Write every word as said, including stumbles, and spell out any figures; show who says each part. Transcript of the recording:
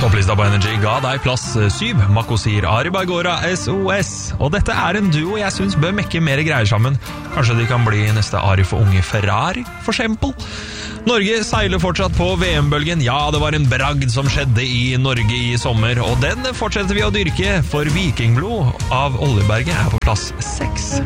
Speaker 1: Topplista på Energy ga deg plass syv. Makosir Ari Bargora S O S. Og dette er en duo jeg synes bør mekke mer greier sammen. Kanskje de kan bli neste Ari for unge Ferrari, for eksempel. Norge seiler fortsatt på V M-bølgen. Ja, det var en bragd som skjedde i Norge i sommer, og den fortsetter vi å dyrke, for Vikingblod av Oljeberget er på plass seks.